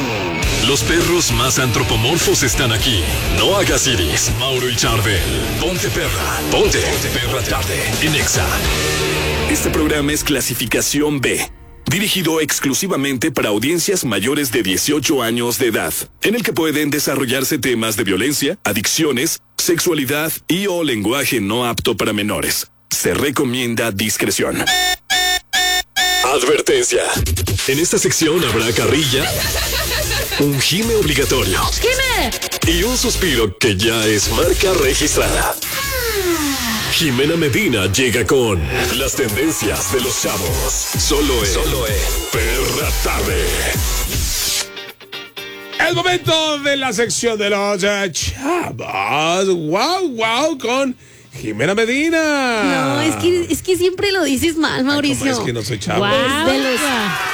Los perros más antropomorfos están aquí. No hagas iris. Mauro y Charbel. Ponte perra. Ponte perra tarde. En Exa. Este programa es clasificación B, dirigido exclusivamente para audiencias mayores de 18 años de edad, en el que pueden desarrollarse temas de violencia, adicciones, sexualidad y o lenguaje no apto para menores. Se recomienda discreción. Advertencia. En esta sección habrá carrilla, un gime obligatorio. ¡Gime! Y un suspiro que ya es marca registrada. Jimena Medina llega con las tendencias de los chavos. Solo en Perra Tarde. El momento de la sección de los chavos. Wow, con Jimena Medina. No, es que siempre lo dices mal, Mauricio. ¿Cómo es que no soy chavo? Wow. De los...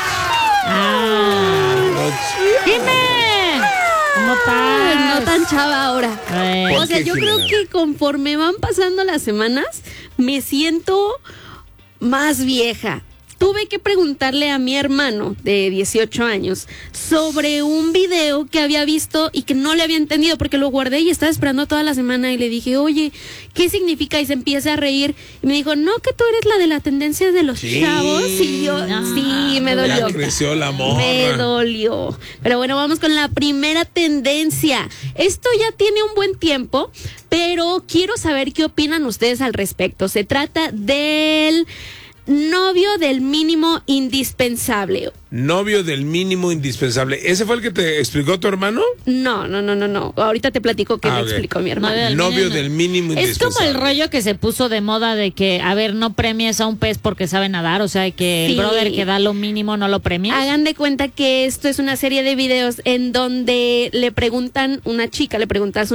¡Dime! ¿Cómo estás? No tan chava ahora. O sea, yo creo que conforme van pasando las semanas, me siento más vieja. Tuve que preguntarle a mi hermano de 18 años sobre un video que había visto y que no le había entendido porque lo guardé y estaba esperando toda la semana y le dije, oye, ¿qué significa? Y se empieza a reír y me dijo, no, que tú eres la de la tendencia de los chavos. Y yo, sí, me dolió. Ya creció la morra. Me dolió. Pero bueno, vamos con la primera tendencia. Esto ya tiene un buen tiempo, pero quiero saber qué opinan ustedes al respecto. Se trata del novio del mínimo indispensable. Novio del mínimo indispensable. ¿Ese fue el que te explicó tu hermano? No. Ahorita te platico qué me Ok. explicó mi hermano. Novio del mínimo Es indispensable. como el rollo que se puso de moda de que, a ver, no premies a un pez porque sabe nadar, o sea, que el Sí. brother que da lo mínimo no lo premias. Hagan de cuenta que esto es una serie de videos en donde una chica le pregunta a su